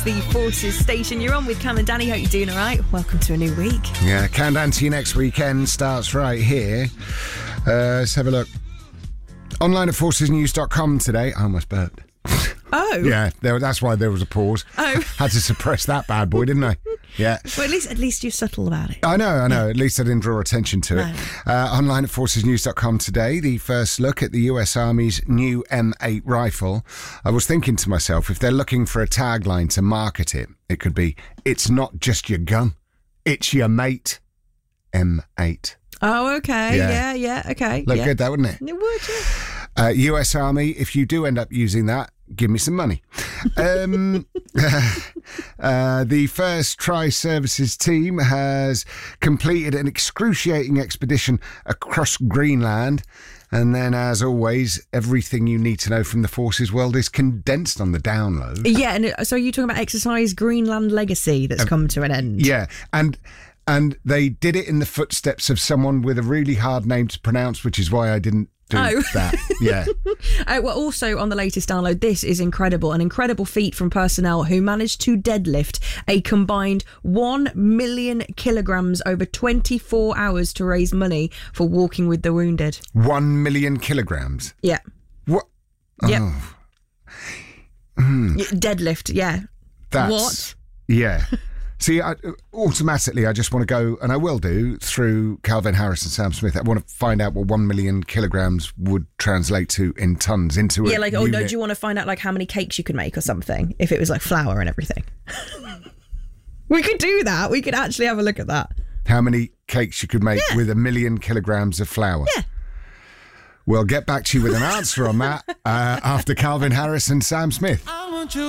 The Forces station you're on with Cam and Danny. Hope you're doing all right. Welcome to a new week. Yeah, Countdown to your next weekend starts right here. Let's have a look. Online at forcesnews.com today. I almost burped. Oh. Yeah, that's why there was a pause. Oh. Had to suppress that bad boy, didn't I? Yeah. Well, at least you're subtle about it. I know. At least I didn't draw attention to it. No. Online at forcesnews.com today, the first look at the US Army's new M8 rifle. I was thinking to myself, if they're looking for a tagline to market it, it could be, it's not just your gun, it's your mate. M8. Oh, okay. Yeah, okay. Look good, that, wouldn't it? It would, yeah. US Army, if you do end up using that, give me some money. The first Tri-Services team has completed an excruciating expedition across Greenland. And then, as always, everything you need to know from the Forces world is condensed on the download. Yeah, and so are you talking about Exercise Greenland Legacy that's come to an end? Yeah, and they did it in the footsteps of someone with a really hard name to pronounce, which is why I didn't do that. Yeah. Well, also on the latest download, this is incredible. An incredible feat from personnel who managed to deadlift a combined 1 million kilograms over 24 hours to raise money for Walking with the Wounded. 1 million kilograms? Yeah. What? Yep. Oh. Deadlift, yeah. That's, what? Yeah. See, automatically, I just want to go, and I will do, through Calvin Harris and Sam Smith. I want to find out what 1 million kilograms would translate to in tons into a like, unit. no, do you want to find out like how many cakes you could make or something, if it was like flour and everything? We could do that. We could actually have a look at that. How many cakes you could make with 1 million kilograms of flour? Yeah. We'll get back to you with an answer on that after Calvin Harris and Sam Smith. I want you